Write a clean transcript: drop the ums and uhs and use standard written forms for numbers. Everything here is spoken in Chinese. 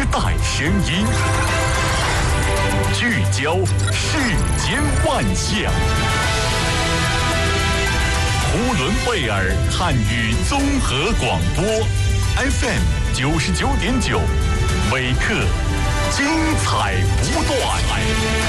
代声音，聚焦世间万象。呼伦贝尔汉语综合广播 FM99.9， 每刻精彩不断。